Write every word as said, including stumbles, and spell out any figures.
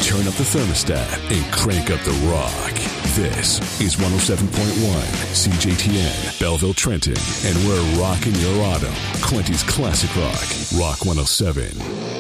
turn up the thermostat and crank up the rock. This is one oh seven point one C J T N, Belleville, Trenton, and we're rocking your autumn. Quinty's Classic Rock, Rock one oh seven.